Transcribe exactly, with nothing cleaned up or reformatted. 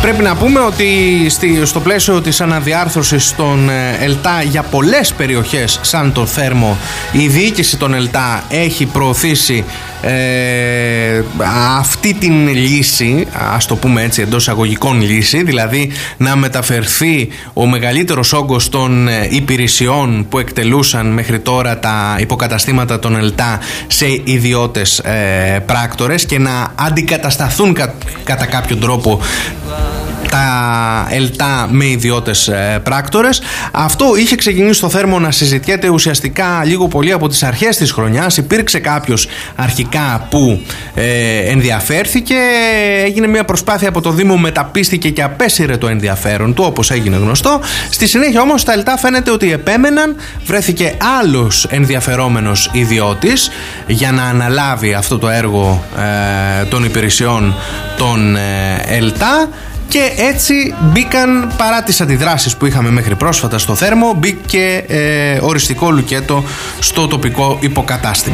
Πρέπει να πούμε ότι στο πλαίσιο της αναδιάρθρωσης των ΕΛΤΑ για πολλές περιοχές σαν το Θέρμο, η διοίκηση των ΕΛΤΑ έχει προωθήσει ε, αυτή την λύση, ας το πούμε έτσι εντός αγωγικών λύση, δηλαδή να μεταφερθεί ο μεγαλύτερος όγκος των υπηρεσιών που εκτελούσαν μέχρι τώρα τα υποκαταστήματα των ΕΛΤΑ σε ιδιώτες ε, πράκτορες και να αντικατασταθούν κα, κατά κάποιο τρόπο τα ΕΛΤΑ με ιδιώτες ε, πράκτορες. Αυτό είχε ξεκινήσει στο Θέρμο να συζητιέται ουσιαστικά λίγο πολύ από τις αρχές της χρονιάς. Υπήρξε κάποιος αρχικά που ε, ενδιαφέρθηκε, έγινε μια προσπάθεια από το Δήμο, μεταπίστηκε και απέσυρε το ενδιαφέρον του, όπως έγινε γνωστό. Στη συνέχεια όμως τα ΕΛΤΑ φαίνεται ότι επέμεναν, βρέθηκε άλλος ενδιαφερόμενος ιδιώτης για να αναλάβει αυτό το έργο ε, των υπηρεσιών των ε, ΕΛΤΑ. Και έτσι μπήκαν, παρά τις αντιδράσεις που είχαμε μέχρι πρόσφατα στο Θέρμο, μπήκε ε, οριστικό λουκέτο στο τοπικό υποκατάστημα.